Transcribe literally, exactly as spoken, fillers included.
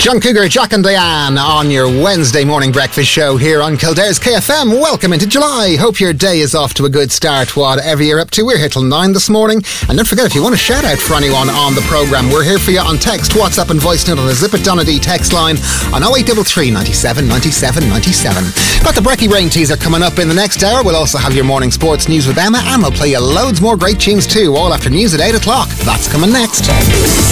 John Cougar, Jack and Diane on your Wednesday morning breakfast show here on Kildare's K F M. Welcome into July. Hope your day is off to a good start, whatever you're up to. We're here till nine this morning. And don't forget, if you want to shout out for anyone on the programme, we're here for you on text, WhatsApp and voice note on the Zip It Donady text line on oh eight three three, ninety-seven, ninety-seven, ninety-seven. Got the Brekkie Rain teaser coming up in the next hour. We'll also have your morning sports news with Emma, and we'll play you loads more great tunes too, all after news at eight o'clock. That's coming next.